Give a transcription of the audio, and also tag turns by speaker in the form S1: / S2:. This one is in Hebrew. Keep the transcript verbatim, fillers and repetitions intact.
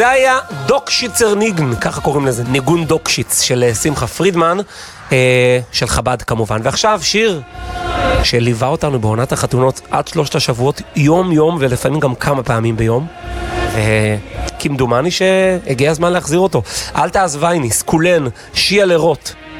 S1: זה היה דוקשיצר ניגן, ככה קוראים לזה, ניגון דוקשיץ של שמחה פרידמן, אה, של חב"ד כמובן. ועכשיו שיר שליווה אותנו בעונת החתונות עד שלושת השבועות, יום יום ולפעמים גם כמה פעמים ביום. וכמדומני שהגיע הזמן להחזיר אותו. אל תעזבייני, סקולן, שיה לרוט.